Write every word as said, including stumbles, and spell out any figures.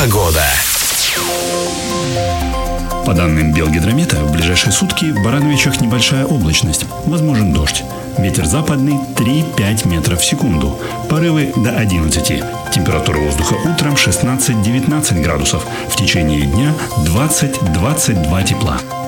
Погода. По данным Белгидромета, в ближайшие сутки в Барановичах небольшая облачность, возможен дождь. Ветер западный три-пять метров в секунду, порывы до одиннадцати. Температура воздуха утром шестнадцать-девятнадцать градусов, в течение дня двадцать-двадцать два тепла.